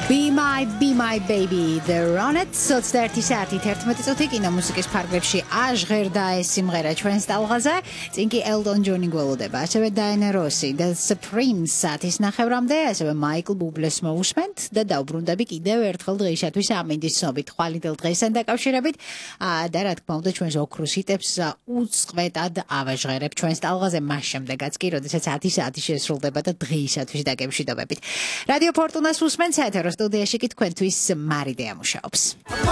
Be my baby, the Ronettes, სოცდაერთი საათი 11 წუთი კინომუსიკის ფარგლებში აჟღერდა ეს სიმღერა ჩვენს ტალღაზე. წინ კი ელტონ ჯონი გველოდება, ასევე დაიანა როსი, The Supremes საათის ნახევრამდე, ასევე მაიკლ ბუბლეს მოусმენთ და დავბრუნდები კიდევ ერთხელ დღეისათვის ამინდის ცნობით ხვალინდელ დღესთან დაკავშირებით და რა თქმა უნდა ჩვენს ოქროს ჰიტებს უწყვეტად ავაჟღერებ ჩვენს ტალღაზე მას შემდეგაც კი, როდესაც 10 საათი შესრულდება და დღეისათვის დაგემშვიდობებით. რადიო ფორტუნას უსმენთ საეთერო სტუდიაში კი თქვენთვის მარიდე ამუშაობს.